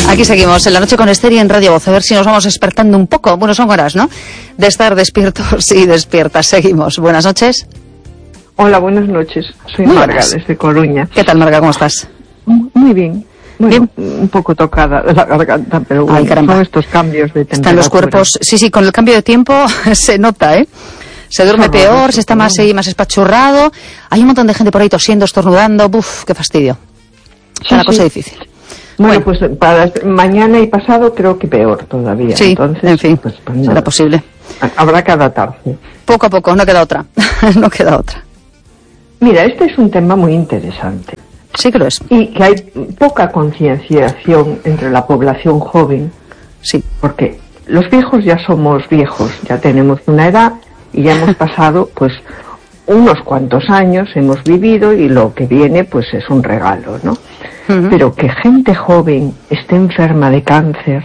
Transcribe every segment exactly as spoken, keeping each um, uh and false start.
Aquí seguimos en la noche con Esther y en Radio Voz, a ver si nos vamos despertando un poco. Bueno, son horas, ¿no?, de estar despiertos y despiertas. Seguimos. Buenas noches. Hola, buenas noches. Soy Muy Marga, buenas. desde Coruña. ¿Qué tal, Marga? ¿Cómo estás? Muy bien. Bueno, Bien. un poco tocada de la garganta, pero bueno, Ay, caramba. son estos cambios de temperatura. Están los cuerpos... Sí, sí, con el cambio de tiempo se nota, ¿eh? Se duerme Horroroso, peor, se está más, ¿no? ahí, más espachurrado. Hay un montón de gente por ahí tosiendo, estornudando. Buf, qué fastidio. Sí, Es una sí. cosa difícil. Bueno, Bueno. pues para mañana y pasado creo que peor todavía. Sí, Entonces, en fin, pues, pues será nada. posible. Habrá que adaptarse. Poco a poco, no queda otra. No queda otra. Mira, este es un tema muy interesante Sí que lo es. y que hay poca concienciación entre la población joven, Sí. porque los viejos ya somos viejos, ya tenemos una edad y ya hemos pasado pues unos cuantos años, hemos vivido y lo que viene pues es un regalo, ¿no? Ujú. Pero que gente joven esté enferma de cáncer,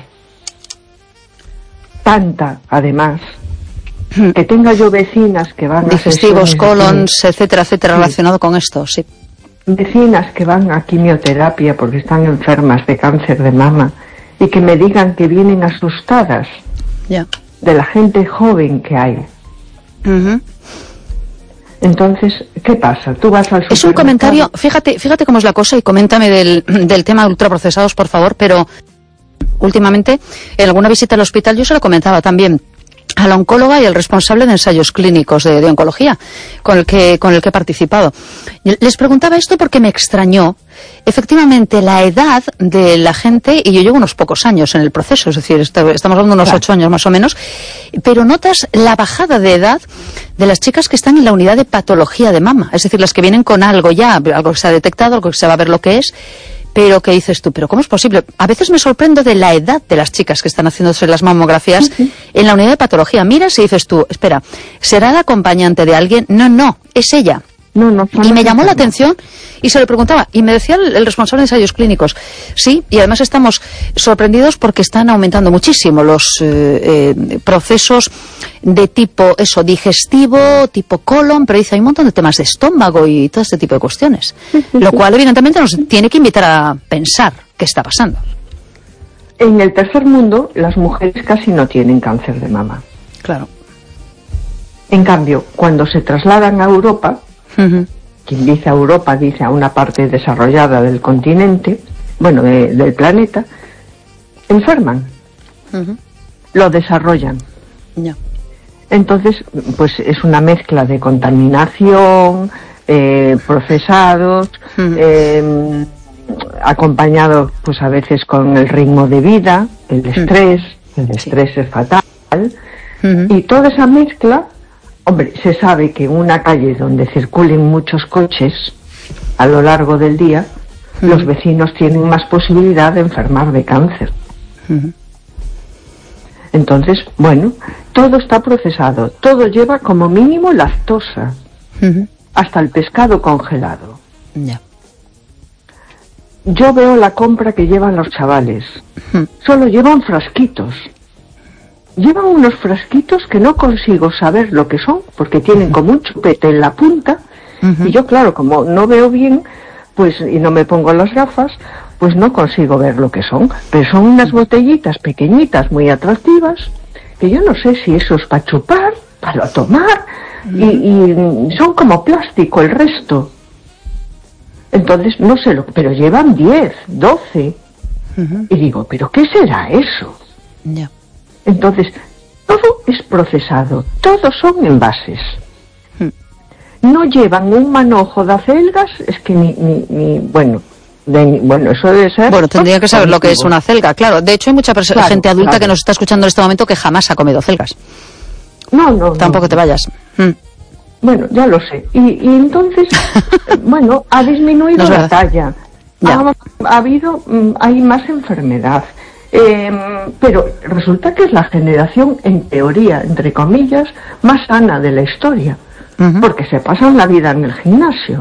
tanta además, que tenga yo vecinas que van a Digestivos, sesiones de colons, etcétera, etcétera, Sí. relacionado con esto, sí. vecinas que van a quimioterapia porque están enfermas de cáncer de mama y que me digan que vienen asustadas Ya. de la gente joven que hay. Ujú. Entonces, ¿qué pasa? Tú vas al Es un supermercado- comentario, fíjate, fíjate cómo es la cosa y coméntame del, del tema de ultraprocesados, por favor, pero últimamente en alguna visita al hospital yo se lo comentaba también a la oncóloga y al responsable de ensayos clínicos de, de oncología con el que con el que he participado. Y les preguntaba esto porque me extrañó efectivamente la edad de la gente, y yo llevo unos pocos años en el proceso, es decir, esto- estamos hablando de unos Claro. ocho años más o menos, pero notas la bajada de edad de las chicas que están en la unidad de patología de mama, es decir, las que vienen con algo ya, algo que se ha detectado, algo que se va a ver lo que es, pero que dices tú, ¿pero cómo es posible? A veces me sorprendo de la edad de las chicas que están haciéndose las mamografías en la unidad de patología. Miras y dices tú, espera, ¿será la acompañante de alguien? No, no, es ella. No, no, son Y me las llamó la enfermas. atención y se lo preguntaba. Y me decía el, el responsable de ensayos clínicos, sí, y además estamos sorprendidos porque están aumentando muchísimo los eh, eh, procesos de tipo, eso, digestivo, tipo colon, pero dice, hay un montón de temas de estómago y todo este tipo de cuestiones. Lo cual, evidentemente, nos tiene que invitar a pensar qué está pasando. En el tercer mundo, las mujeres casi no tienen cáncer de mama. Claro. En cambio, cuando se trasladan a Europa, Ujú. quien dice Europa dice a una parte desarrollada del continente, bueno, de- del planeta, enferman, Ujú. lo desarrollan. Ya. Entonces, pues es una mezcla de contaminación, eh, procesados, Ujú. eh, acompañado pues a veces con el ritmo de vida, el estrés, el estrés es fatal, Ujú. y toda esa mezcla, hombre, se sabe que en una calle donde circulen muchos coches a lo largo del día, Ujú. los vecinos tienen más posibilidad de enfermar de cáncer. Ujú. Entonces, bueno, todo está procesado, todo lleva como mínimo lactosa, Ujú. hasta el pescado congelado. Ya. Yo veo la compra que llevan los chavales, Ujú. solo llevan frasquitos. Llevan unos frasquitos que no consigo saber lo que son, porque tienen como un chupete en la punta, Ujú. y yo, claro, como no veo bien, pues, y no me pongo las gafas, pues no consigo ver lo que son. Pero son unas botellitas pequeñitas, muy atractivas, que yo no sé si eso es para chupar, para tomar, y, y son como plástico el resto. Entonces, no sé lo, pero llevan diez, doce, Ujú. y digo, ¿pero qué será eso? Ya. Entonces, todo es procesado, todos son envases. Hmm. No llevan un manojo de acelgas, es que ni, ni, ni bueno, de- bueno, eso debe ser... Bueno, tendría que saber lo que es una celga, claro. De hecho, hay mucha perso- Claro, gente adulta claro. que nos está escuchando en este momento que jamás ha comido celgas. No, no, Tampoco no. te vayas. Mm. Bueno, ya lo sé. Y, y entonces, eh, bueno, ha disminuido No es la verdad. talla. Ya. Ha, ha habido, mm, hay más enfermedad. Eh, pero resulta que es la generación, en teoría, entre comillas, más sana de la historia. Ujú. Porque se pasan la vida en el gimnasio.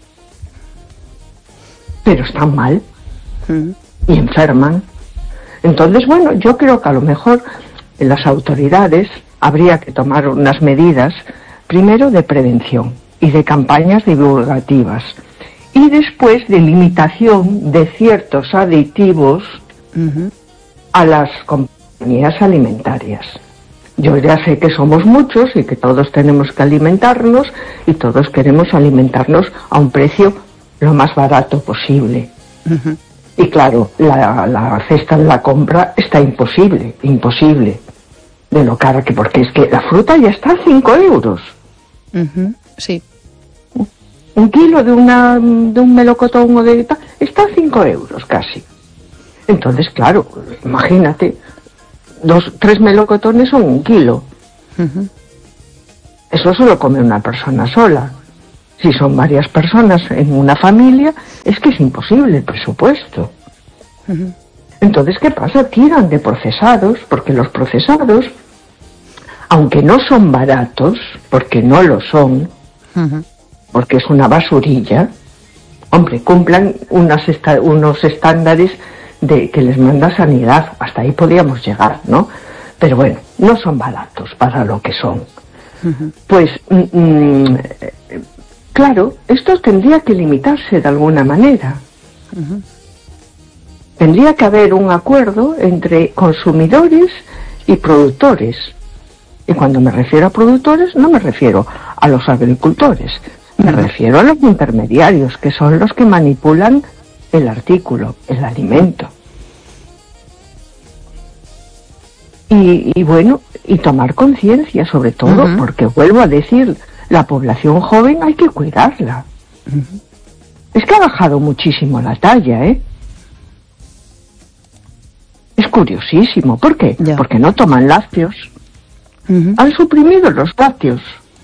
Pero están mal Ujú. y enferman. Entonces, bueno, yo creo que a lo mejor en las autoridades habría que tomar unas medidas, primero de prevención y de campañas divulgativas, y después de limitación de ciertos aditivos uh-huh. a las compañías alimentarias. Yo ya sé que somos muchos y que todos tenemos que alimentarnos y todos queremos alimentarnos a un precio lo más barato posible. Uh-huh. Y claro, la, la cesta de la compra está imposible, imposible de lo cara que, porque es que la fruta ya está a cinco euros. Uh-huh. Sí. Un kilo de una de un melocotón o de está a cinco euros casi. Entonces, claro, imagínate, dos, tres melocotones son un kilo. Uh-huh. Eso solo come una persona sola. Si son varias personas en una familia, es que es imposible el presupuesto. Uh-huh. Entonces, ¿qué pasa? Tiran de procesados, porque los procesados, aunque no son baratos, porque no lo son, uh-huh. porque es una basurilla, hombre, cumplan unas esta- unos estándares de que les manda sanidad, hasta ahí podríamos llegar, ¿no? Pero bueno, no son baratos para lo que son. Uh-huh. Pues, mm, claro, esto tendría que limitarse de alguna manera. Uh-huh. Tendría que haber un acuerdo entre consumidores y productores. Y cuando me refiero a productores, no me refiero a los agricultores, me refiero a los intermediarios, que son los que manipulan el artículo, el alimento. Y, y bueno, y tomar conciencia sobre todo, uh-huh. porque vuelvo a decir, la población joven hay que cuidarla. Uh-huh. Es que ha bajado muchísimo la talla, ¿eh? Es curiosísimo. ¿Por qué? Ya. Porque no toman lácteos. Uh-huh. Han suprimido los lácteos.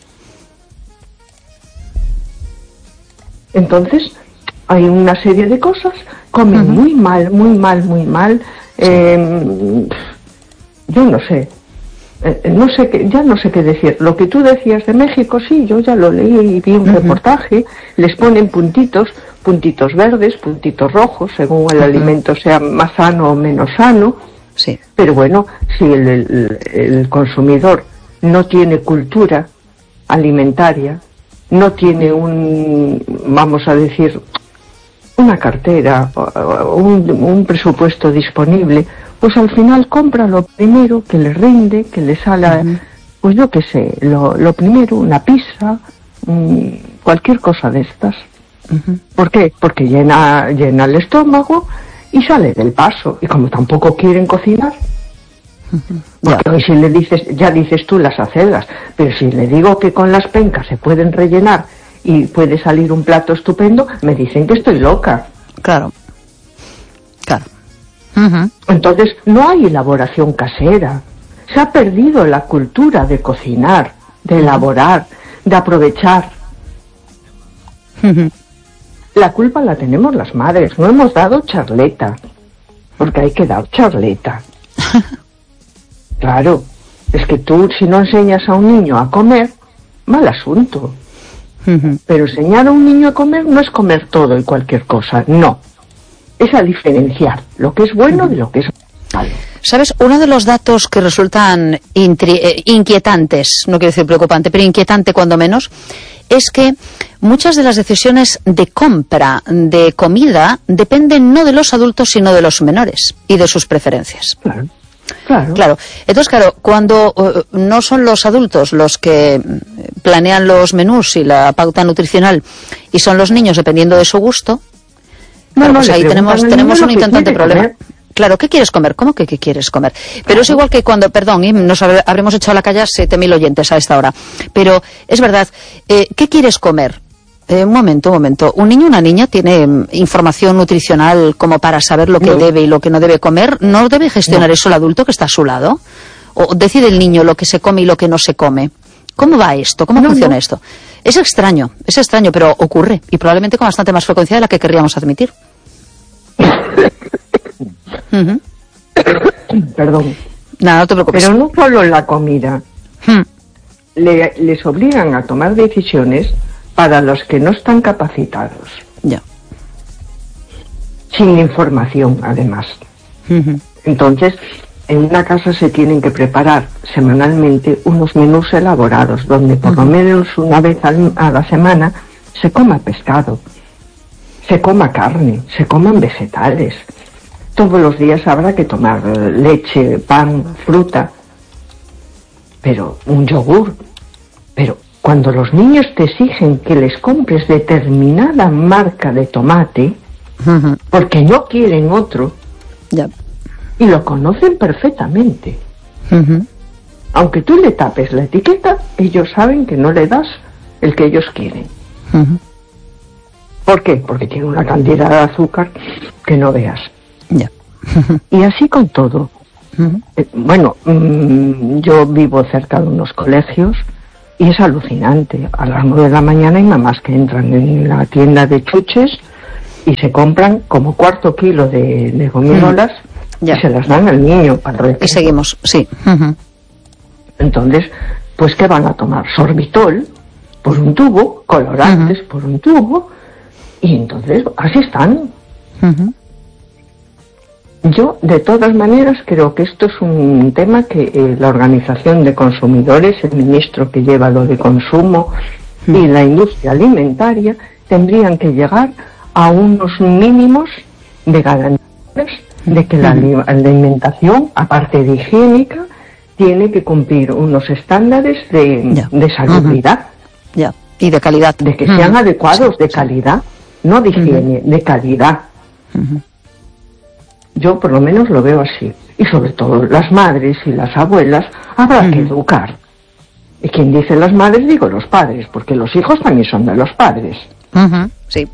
Entonces, hay una serie de cosas, comen uh-huh. muy mal, muy mal, muy mal. Eh, yo no sé. Eh, no sé qué, ya no sé qué decir. Lo que tú decías de México, sí, yo ya lo leí y vi un uh-huh. reportaje. Les ponen puntitos, puntitos verdes, puntitos rojos, según el uh-huh. alimento sea más sano o menos sano. Sí. Pero bueno, si el, el, el consumidor no tiene cultura alimentaria, no tiene un, vamos a decir, una cartera, un, un presupuesto disponible, pues al final compra lo primero que le rinde, que le sale, uh-huh. pues yo qué sé, lo, lo primero, una pizza, um, cualquier cosa de estas. Uh-huh. ¿Por qué? Porque llena, llena el estómago y sale del paso. Y como tampoco quieren cocinar, uh-huh. porque hoy si le dices, ya dices tú las acelgas, pero si le digo que con las pencas se pueden rellenar y puede salir un plato estupendo, me dicen que estoy loca. Claro, claro. Uh-huh. Entonces no hay elaboración casera. Se ha perdido la cultura de cocinar, de elaborar, de aprovechar. Uh-huh. La culpa la tenemos las madres. No hemos dado charleta, porque hay que dar charleta. Claro, es que tú si no enseñas a un niño a comer, mal asunto. Uh-huh. Pero enseñar a un niño a comer no es comer todo y cualquier cosa, no. Es a diferenciar lo que es bueno uh-huh. de lo que es malo. ¿Sabes? Uno de los datos que resultan intri- eh, inquietantes, no quiero decir preocupante, pero inquietante cuando menos, es que muchas de las decisiones de compra de comida dependen no de los adultos, sino de los menores y de sus preferencias. Claro. Claro. Claro. Entonces, claro, cuando uh, no son los adultos los que planean los menús y la pauta nutricional y son los niños dependiendo de su gusto, no, claro, no, pues ahí tenemos, tenemos un inquietante problema. Comer. Claro, ¿qué quieres comer? ¿Cómo que qué quieres comer? Pero claro. Es igual que cuando, perdón, ¿eh? nos habremos echado a la calle siete mil oyentes a esta hora, pero es verdad, eh, ¿qué quieres comer? Eh, un momento, un momento. ¿Un niño o una niña tiene um, información nutricional como para saber lo que no. debe y lo que no debe comer? ¿No debe gestionar no. eso el adulto que está a su lado? ¿O decide el niño lo que se come y lo que no se come? ¿Cómo va esto? ¿Cómo no, funciona no. esto? Es extraño, es extraño, pero ocurre. Y probablemente con bastante más frecuencia de la que querríamos admitir. uh-huh. Perdón. Nada, no te preocupes. Pero no solo la comida. Hmm. Le, les obligan a tomar decisiones para los que no están capacitados. Ya. Sin información, además. Uh-huh. Entonces, en una casa se tienen que preparar semanalmente unos menús elaborados, donde por uh-huh. lo menos una vez al, a la semana se coma pescado, se coma carne, se coman vegetales, todos los días habrá que tomar leche, pan, fruta, pero un yogur. Pero cuando los niños te exigen que les compres determinada marca de tomate, uh-huh. porque no quieren otro, yeah. y lo conocen perfectamente, uh-huh. aunque tú le tapes la etiqueta, ellos saben que no le das el que ellos quieren. Uh-huh. ¿Por qué? Porque tiene una cantidad de azúcar que no veas. Yeah. Y así con todo. Uh-huh. Eh, bueno, mmm, yo vivo cerca de unos colegios y es alucinante. A las nueve de la mañana hay mamás que entran en la tienda de chuches y se compran como cuarto kilo de, de gominolas uh-huh. yeah. y se las dan al niño para el recreo. Y seguimos, sí. Uh-huh. Entonces, pues ¿qué van a tomar? Sorbitol por un tubo, colorantes uh-huh. por un tubo, y entonces así están. Uh-huh. Yo, de todas maneras, creo que esto es un tema que eh, la Organización de Consumidores, el ministro que lleva lo de consumo uh-huh. y la industria alimentaria tendrían que llegar a unos mínimos de garantías de que la uh-huh. alimentación, aparte de higiénica, tiene que cumplir unos estándares de, yeah. de salubridad. Uh-huh. yeah. Y de calidad. De que sean uh-huh. adecuados, sí, de calidad, sí. no de higiene, uh-huh. de calidad. Uh-huh. Yo por lo menos lo veo así. Y sobre todo las madres y las abuelas habrá uh-huh. que educar. Y quien dice las madres, digo los padres, porque los hijos también son de los padres. Uh-huh. Sí.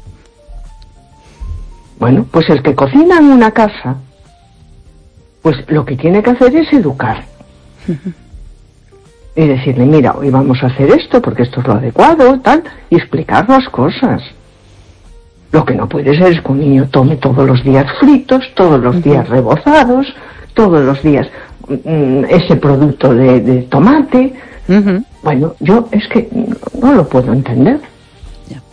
Bueno, pues el que cocina en una casa, pues lo que tiene que hacer es educar. Uh-huh. Y decirle, mira, hoy vamos a hacer esto porque esto es lo adecuado, tal, y explicar las cosas. Lo que no puede ser es que un niño tome todos los días fritos, todos los uh-huh. días rebozados, todos los días mm, ese producto de, de tomate. Uh-huh. Bueno, yo es que no lo puedo entender.